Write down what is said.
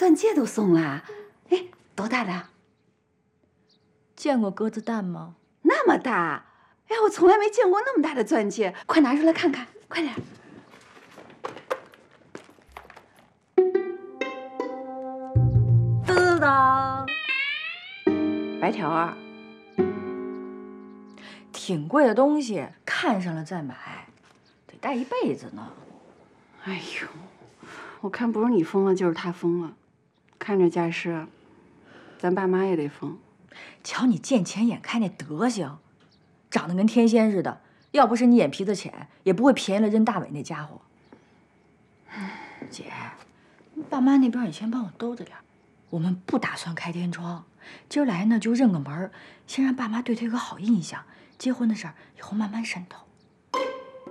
钻戒都送了。哎，多大的？ 见过鸽子蛋吗？ 那么大！哎，我从来没见过那么大的钻戒，快拿出来看看，快点。 嘚的， 白条啊， 挺贵的东西，看上了再买，得戴一辈子呢。 哎呦，我看不是你疯了，就是他疯了。看这架势，咱爸妈也得疯。 瞧你见钱眼开那德行，长得跟天仙似的。要不是你眼皮子浅，也不会便宜了任大伟那家伙。姐，爸妈那边你先帮我兜着点，我们不打算开天窗，今儿来呢就认个门，先让爸妈对他有个好印象。结婚的事儿以后慢慢渗透。